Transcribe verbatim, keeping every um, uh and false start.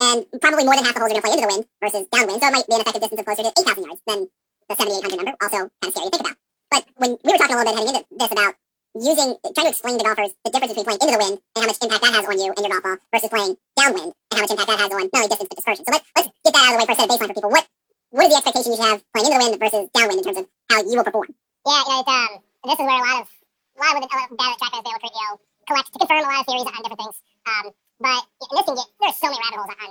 and probably more than half the holes are going to play into the wind versus downwind, so it might be an effective distance of closer to eight thousand yards than the seventy-eight hundred number. Also kind of scary to think about. But when we were talking a little bit heading into this about using, trying to explain to golfers the difference between playing into the wind and how much impact that has on you and your golf ball versus playing downwind and how much impact that has on not only distance but dispersion. So let's, let's get that out of the way for a set of baseline for people. What what is the expectation you should have playing into the wind versus downwind in terms of how you will perform? Yeah, you know, it's, um, this is where a lot of, a lot of the data that track is able to, you know, collect to confirm a lot of theories on different things. Um, but and this can get, there's so many rabbit holes on